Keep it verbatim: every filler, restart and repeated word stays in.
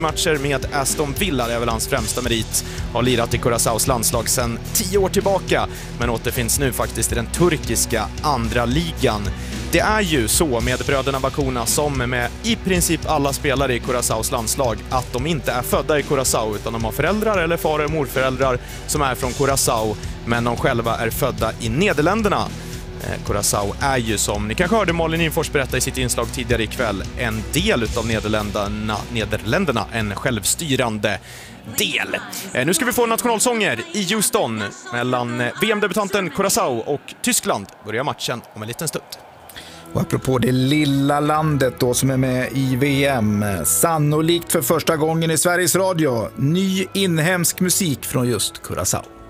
matcher med Aston Villa, det är väl hans främsta merit. Har lirat i Curaçaos landslag sedan tio år tillbaka, men återfinns nu faktiskt i den turkiska andra ligan. Det är ju så med bröderna Bacuna som med i princip alla spelare i Curaçaos landslag att de inte är födda i Curaçao utan de har föräldrar eller far- och morföräldrar som är från Curaçao, men de själva är födda i Nederländerna. Curaçao är ju, som ni kanske hörde Malin Infors berätta i sitt inslag tidigare ikväll, en del utav Nederländerna, Nederländerna en självstyrande del. Nu ska vi få nationalsånger i Houston mellan V M-debutanten Curaçao och Tyskland. Börjar matchen om en liten stund. Och apropå det lilla landet då som är med i V M, sannolikt för första gången i Sveriges Radio, ny inhemsk musik från just Curaçao.